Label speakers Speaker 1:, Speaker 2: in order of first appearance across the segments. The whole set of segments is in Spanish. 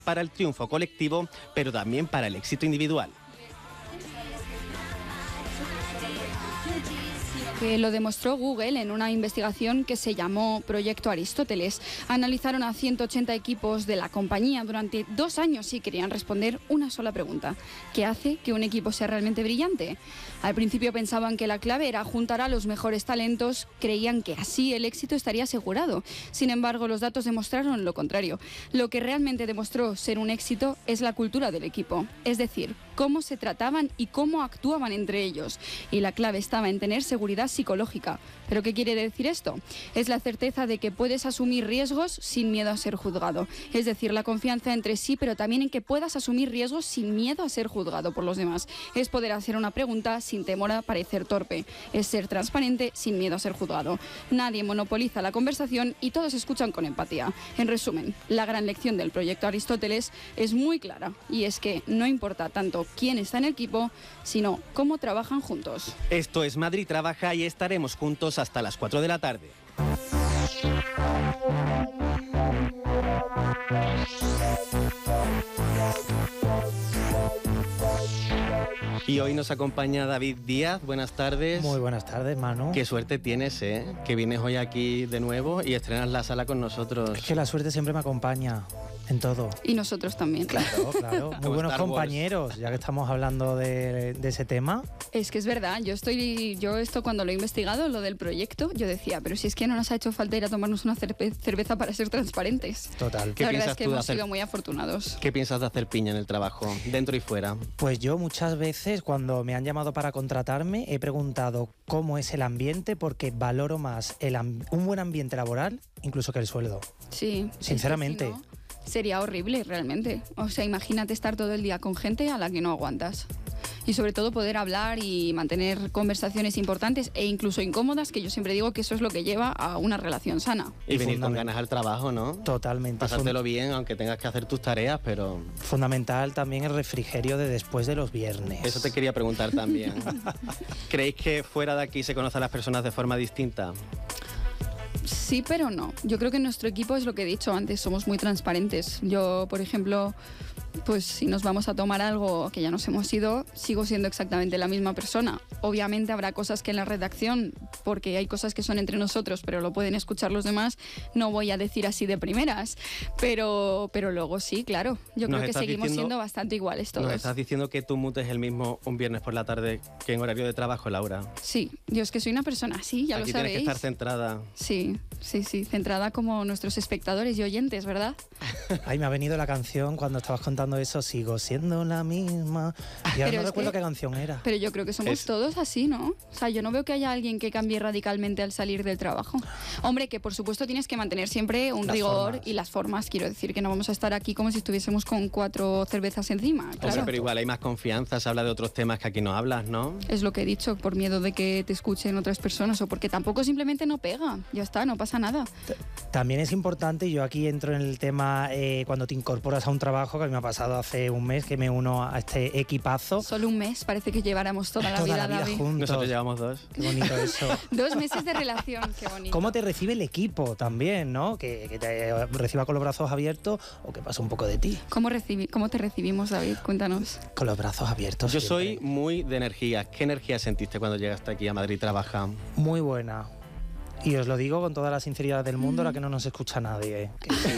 Speaker 1: para el triunfo colectivo, pero también para el éxito individual.
Speaker 2: Que lo demostró Google en una investigación que se llamó Proyecto Aristóteles. Analizaron a 180 equipos de la compañía durante 2 años y querían responder una sola pregunta: ¿qué hace que un equipo sea realmente brillante? Al principio pensaban que la clave era juntar a los mejores talentos, creían que así el éxito estaría asegurado. Sin embargo, los datos demostraron lo contrario. Lo que realmente demostró ser un éxito es la cultura del equipo, es decir, cómo se trataban y cómo actuaban entre ellos. Y la clave estaba en tener seguridad psicológica. ¿Pero qué quiere decir esto? Es la certeza de que puedes asumir riesgos sin miedo a ser juzgado. Es decir, la confianza entre sí, pero también en que puedas asumir riesgos sin miedo a ser juzgado por los demás. Es poder hacer una pregunta sin temor a parecer torpe. Es ser transparente sin miedo a ser juzgado. Nadie monopoliza la conversación y todos escuchan con empatía. En resumen, la gran lección del proyecto Aristóteles es muy clara, y es que no importa tanto quién está en el equipo, sino cómo trabajan juntos.
Speaker 1: Esto es Madrid Trabaja y estaremos juntos hasta las 4 de la tarde. Y hoy nos acompaña David Díaz. Buenas tardes.
Speaker 3: Muy buenas tardes, Manu.
Speaker 1: Qué suerte tienes, que vienes hoy aquí de nuevo y estrenas la sala con nosotros.
Speaker 3: Es que la suerte siempre me acompaña en todo.
Speaker 2: Y nosotros también.
Speaker 3: Claro, claro. Muy buenos compañeros, ya que estamos hablando de ese tema.
Speaker 2: Es que es verdad, yo esto cuando lo he investigado, lo del proyecto, yo decía, pero si es que no nos ha hecho falta ir a tomarnos una cerveza para ser transparentes.
Speaker 3: Total.
Speaker 2: La verdad es que hemos sido muy afortunados.
Speaker 1: ¿Qué piensas de hacer piña en el trabajo, dentro y fuera?
Speaker 3: Pues yo muchas veces cuando me han llamado para contratarme he preguntado cómo es el ambiente, porque valoro más un buen ambiente laboral incluso que el sueldo.
Speaker 2: Sí.
Speaker 3: Sinceramente.
Speaker 2: Es que si no, sería horrible realmente. O sea, imagínate estar todo el día con gente a la que no aguantas. Y sobre todo poder hablar y mantener conversaciones importantes e incluso incómodas, que yo siempre digo que eso es lo que lleva a una relación sana.
Speaker 1: Y venir con ganas al trabajo, ¿no?
Speaker 3: Totalmente.
Speaker 1: Pasártelo bien, aunque tengas que hacer tus tareas, pero...
Speaker 3: Fundamental también el refrigerio de después de los viernes.
Speaker 1: Eso te quería preguntar también. ¿Creéis que fuera de aquí se conocen a las personas de forma distinta?
Speaker 2: Sí, pero no. Yo creo que en nuestro equipo es lo que he dicho antes, somos muy transparentes. Yo, por ejemplo, pues si nos vamos a tomar algo que ya nos hemos ido, sigo siendo exactamente la misma persona. Obviamente habrá cosas que en la redacción, porque hay cosas que son entre nosotros, pero lo pueden escuchar los demás, no voy a decir así de primeras. Pero luego sí, claro. Yo creo que seguimos siendo bastante iguales todos.
Speaker 1: ¿Nos estás diciendo que tu mood es el mismo un viernes por la tarde que en horario de trabajo, Laura?
Speaker 2: Sí, yo es que soy una persona así, ya
Speaker 1: Aquí
Speaker 2: lo sabéis.
Speaker 1: Tienes que estar centrada.
Speaker 2: Sí, centrada como nuestros espectadores y oyentes, ¿verdad?
Speaker 3: Ay, me ha venido la canción cuando estabas contando eso, sigo siendo la misma. Y ahora no recuerdo qué canción era.
Speaker 2: Pero yo creo que somos todos así, ¿no? O sea, yo no veo que haya alguien que cambie radicalmente al salir del trabajo. Hombre, que por supuesto tienes que mantener siempre un rigor y las formas. Quiero decir que no vamos a estar aquí como si estuviésemos con 4 cervezas encima. Claro.
Speaker 1: Hombre, pero igual hay más confianza, se habla de otros temas que aquí no hablas, ¿no?
Speaker 2: Es lo que he dicho, por miedo de que te escuchen otras personas o porque tampoco simplemente no pega. Ya está, no pasa nada.
Speaker 3: También es importante, y yo aquí entro en el tema cuando te incorporas a un trabajo, que a mí me ha pasado hace un mes que me uno a este equipazo.
Speaker 2: Solo un mes, parece que lleváramos toda la vida David.
Speaker 3: Juntos.
Speaker 1: Nosotros llevamos 2.
Speaker 3: Qué bonito eso.
Speaker 2: 2 meses de relación, qué bonito.
Speaker 3: ¿Cómo te recibe el equipo también, no? Que te reciba con los brazos abiertos o que pasa un poco de ti.
Speaker 2: ¿Cómo te recibimos, David? Cuéntanos.
Speaker 3: Con los brazos abiertos.
Speaker 1: Yo
Speaker 3: siempre.
Speaker 1: soy muy de energía. ¿Qué energía sentiste cuando llegaste aquí a Madrid Trabaja?
Speaker 3: Muy buena. Y os lo digo con toda la sinceridad del mundo, la que no nos escucha nadie.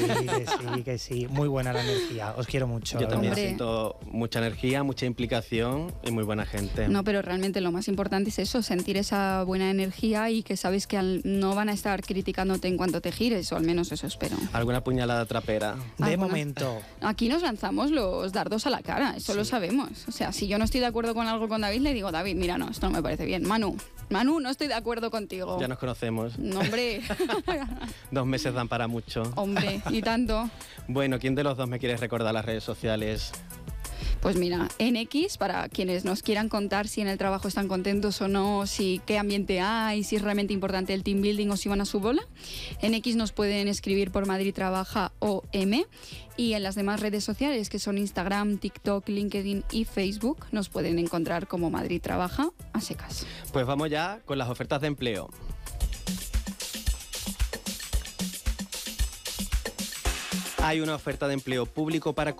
Speaker 3: Que sí. Muy buena la energía. Os quiero mucho.
Speaker 1: Yo también siento mucha energía, mucha implicación y muy buena gente.
Speaker 2: No, pero realmente lo más importante es eso, sentir esa buena energía y que sabes que no van a estar criticándote en cuanto te gires, o al menos eso espero.
Speaker 1: ¿Alguna puñalada trapera?
Speaker 3: De momento.
Speaker 2: Aquí nos lanzamos los dardos a la cara, eso lo sabemos. O sea, si yo no estoy de acuerdo con algo con David, le digo, David, mira, no, esto no me parece bien. Manu, no estoy de acuerdo contigo.
Speaker 1: Ya nos conocemos.
Speaker 2: No, hombre.
Speaker 1: 2 meses dan para mucho.
Speaker 2: Hombre, y tanto.
Speaker 1: Bueno, ¿quién de los dos me quieres recordar las redes sociales?
Speaker 2: Pues mira, en X, para quienes nos quieran contar si en el trabajo están contentos o no, si qué ambiente hay, si es realmente importante el team building o si van a su bola. En X nos pueden escribir por Madrid Trabaja OM, y en las demás redes sociales, que son Instagram, TikTok, LinkedIn y Facebook, nos pueden encontrar como Madrid Trabaja a secas.
Speaker 1: Pues vamos ya con las ofertas de empleo. Hay una oferta de empleo público para